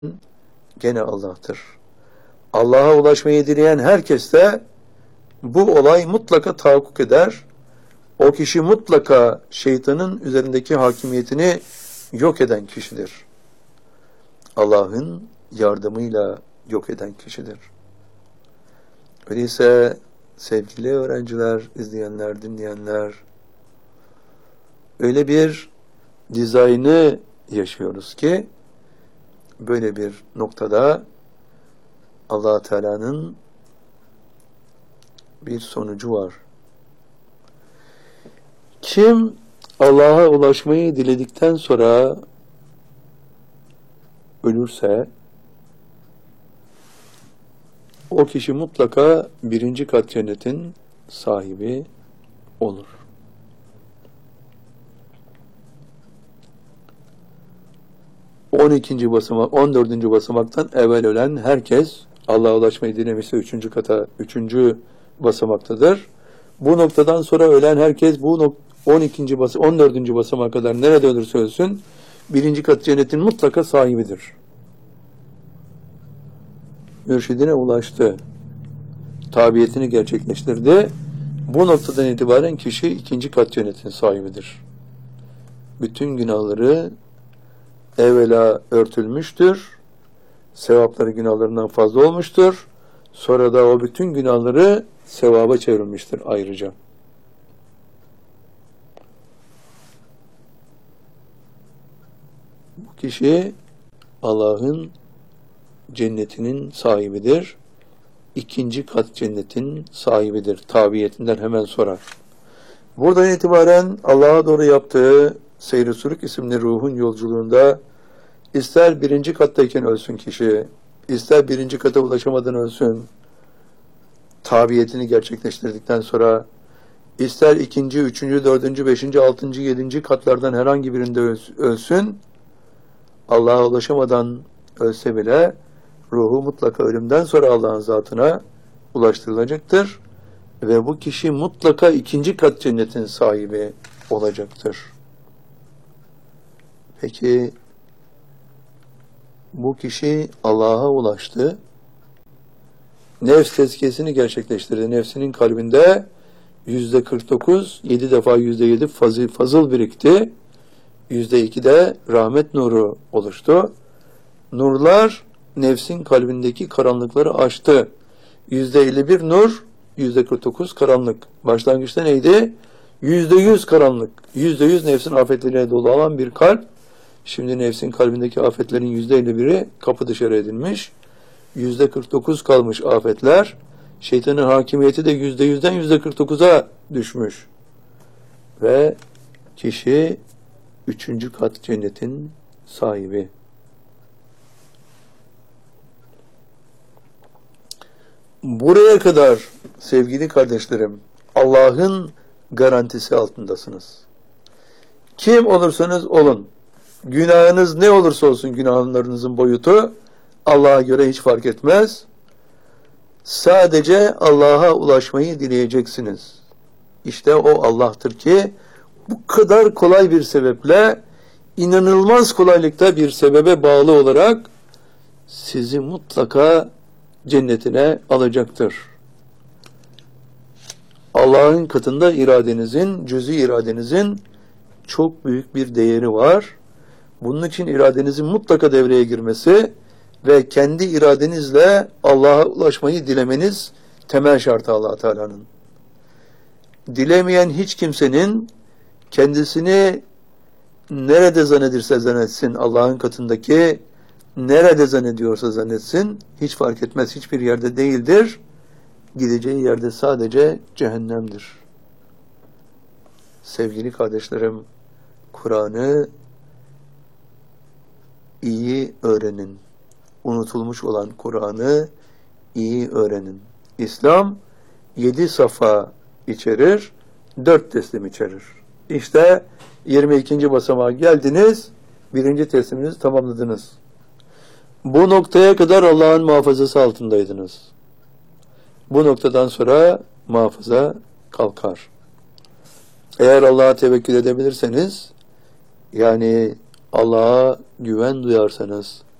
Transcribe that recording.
gene Allah'tır. Allah'a ulaşmayı dileyen herkes de bu olay mutlaka tahakkuk eder. O kişi mutlaka şeytanın üzerindeki hakimiyetini yok eden kişidir. Allah'ın yardımıyla yok eden kişidir. Öyleyse sevgili öğrenciler, izleyenler, dinleyenler, öyle bir dizaynı yaşıyoruz ki böyle bir noktada Allah Teala'nın bir sonucu var. Kim Allah'a ulaşmayı diledikten sonra ölürse o kişi mutlaka 1. kat cennetin sahibi olur. Basamak, 14. basamaktan evvel ölen herkes Allah'a ulaşmayı dilemişse 3. kata, 3. basamaktadır. Bu noktadan sonra ölen herkes bu 14. basamağa kadar nerede ölürse ölsün 1. kat cennetin mutlaka sahibidir. Mürşidine ulaştı. Tabiyetini gerçekleştirdi. Bu noktadan itibaren kişi 2. kat cennetin sahibidir. Bütün günahları evvela örtülmüştür. Sevapları günahlarından fazla olmuştur. Sonra da o bütün günahları sevaba çevrilmiştir ayrıca. Bu kişi Allah'ın cennetinin sahibidir. 2. kat cennetin sahibidir. Tabiyetinden hemen sonra. Buradan itibaren Allah'a doğru yaptığı Seyr-i Sülük isimli ruhun yolculuğunda ister 1. kattayken ölsün kişi, ister 1. kata ulaşamadan ölsün, tabiyetini gerçekleştirdikten sonra, ister 2., 3., 4., 5., 6., 7. katlardan herhangi birinde ölsün, Allah'a ulaşamadan ölse bile ruhu mutlaka ölümden sonra Allah'ın zatına ulaştırılacaktır ve bu kişi mutlaka 2. kat cennetin sahibi olacaktır. Peki bu kişi Allah'a ulaştı, nefs tezkiyesini gerçekleştirdi. Nefsinin kalbinde %49, 7 defa %7 fazıl birikti. %2'de rahmet nuru oluştu. Nurlar nefsin kalbindeki karanlıkları aştı. %51 nur, %49 karanlık. Başlangıçta neydi? %100 karanlık. %100 nefsin afetleriyle dolu olan bir kalp. Şimdi nefsin kalbindeki afetlerin %51'i kapı dışarı edilmiş. %49 kalmış afetler. Şeytanın hakimiyeti de %100'den %49'a düşmüş. Ve kişi 3. kat cennetin sahibi. Buraya kadar sevgili kardeşlerim, Allah'ın garantisi altındasınız. Kim olursanız olun, günahınız ne olursa olsun günahlarınızın boyutu Allah'a göre hiç fark etmez. Sadece Allah'a ulaşmayı dileyeceksiniz. İşte o Allah'tır ki bu kadar kolay bir sebeple, inanılmaz kolaylıkta bir sebebe bağlı olarak sizi mutlaka cennetine alacaktır. Allah'ın katında iradenizin, cüz'i iradenizin çok büyük bir değeri var. Bunun için iradenizin mutlaka devreye girmesi ve kendi iradenizle Allah'a ulaşmayı dilemeniz temel şartı Allah Teala'nın. Dilemeyen hiç kimsenin kendisini nerede zannedirse zannetsin, Allah'ın katındaki nerede zannediyorsa zannetsin, hiç fark etmez, hiçbir yerde değildir. Gideceği yerde sadece cehennemdir. Sevgili kardeşlerim, Kur'an'ı iyi öğrenin. Unutulmuş olan Kur'an'ı iyi öğrenin. İslam 7 safa içerir, 4 teslim içerir. İşte 22. basamağa geldiniz, 1. tesliminizi tamamladınız. Bu noktaya kadar Allah'ın muhafazası altındaydınız. Bu noktadan sonra muhafaza kalkar. Eğer Allah'a tevekkül edebilirseniz, yani Allah'a güven duyarsanız,